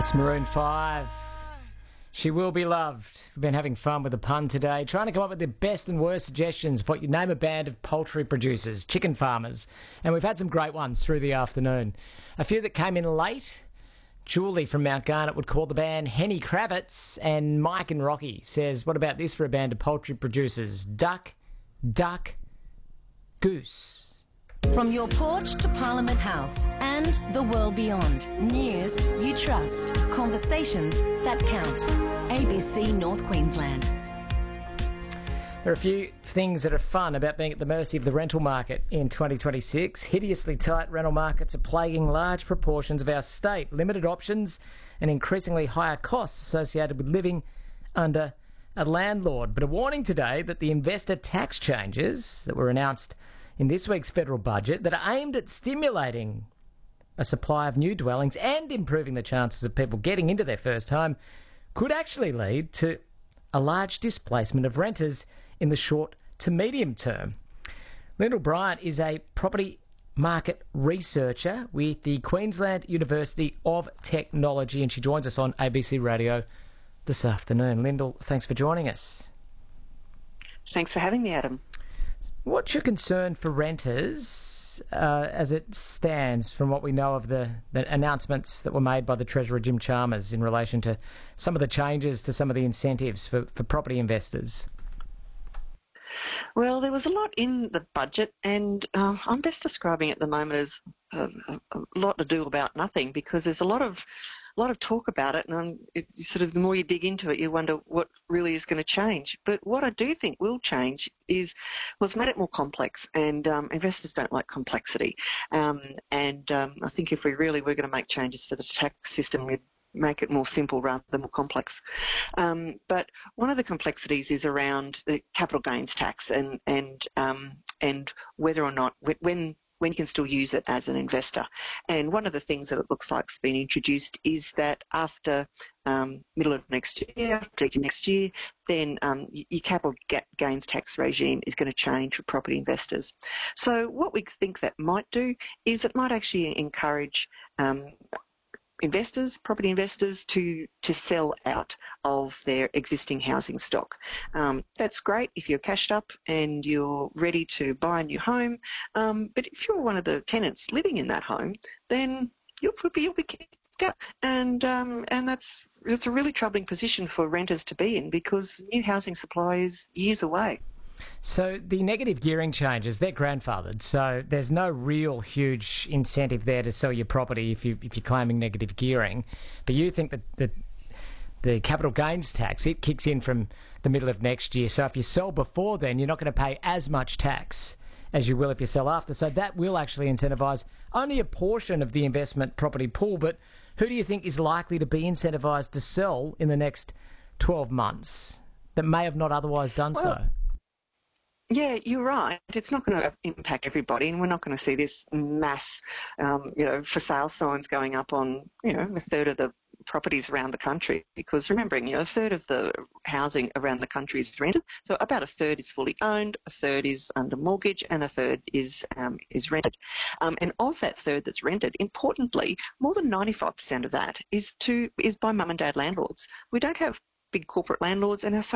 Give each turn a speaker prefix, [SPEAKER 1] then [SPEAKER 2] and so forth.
[SPEAKER 1] That's Maroon 5. She will be loved. We've been having fun with the pun today, trying to come up with the best and worst suggestions of what you name a band of poultry producers, chicken farmers. And we've had some great ones through the afternoon. A few that came in late. Julie from Mount Garnet would call the band Henny Kravitz. And Mike and Rocky says, what about this for a band of poultry producers? Duck, duck, goose.
[SPEAKER 2] From your porch to Parliament House and the world beyond. News you trust. Conversations that count. ABC North Queensland.
[SPEAKER 1] There are a few things that are fun about being at the mercy of the rental market in 2026. Hideously tight rental markets are plaguing large proportions of our state. Limited options and increasingly higher costs associated with living under a landlord. But a warning today that the investor tax changes that were announced in this week's federal budget that are aimed at stimulating a supply of new dwellings and improving the chances of people getting into their first home could actually lead to a large displacement of renters in the short to medium term. Lyndall Bryant is a property market researcher with the Queensland University of Technology, and she joins us on ABC Radio this afternoon. Lyndall, thanks for joining us.
[SPEAKER 3] Thanks for having me, Adam.
[SPEAKER 1] What's your concern for renters as it stands from what we know of the announcements that were made by the Treasurer Jim Chalmers in relation to some of the changes to some of the incentives for property investors?
[SPEAKER 3] Well, there was a lot in the budget, and I'm best describing it at the moment as a lot to do about nothing, because there's a lot of talk about it, and the more you dig into it, you wonder what really is going to change. But what I do think will change is, well, it's made it more complex, and investors don't like complexity. I think if we're going to make changes to the tax system, we'd make it more simple rather than more complex. But one of the complexities is around the capital gains tax and whether or not when you can still use it as an investor. And one of the things that it looks like has been introduced is that after middle of next year, then your capital gains tax regime is going to change for property investors. So what we think that might do is it might actually encourage property investors to sell out of their existing housing stock. That's great if you're cashed up and you're ready to buy a new home, but if you're one of the tenants living in that home, then you'll be kicked out. And it's a really troubling position for renters to be in, because new housing supply is years away.
[SPEAKER 1] So the negative gearing changes, they're grandfathered, so there's no real huge incentive there to sell your property if you're claiming negative gearing. But you think that the capital gains tax, it kicks in from the middle of next year. So if you sell before then, you're not going to pay as much tax as you will if you sell after. So that will actually incentivise only a portion of the investment property pool. But who do you think is likely to be incentivised to sell in the next 12 months that may have not otherwise done so?
[SPEAKER 3] Yeah, you're right. It's not going to impact everybody, and we're not going to see this mass, for sale signs going up on, a third of the properties around the country. Because remembering, a third of the housing around the country is rented, so about a third is fully owned, a third is under mortgage, and a third is rented. And of that third that's rented, importantly, more than 95% of that is by mum and dad landlords. We don't have big corporate landlords, and our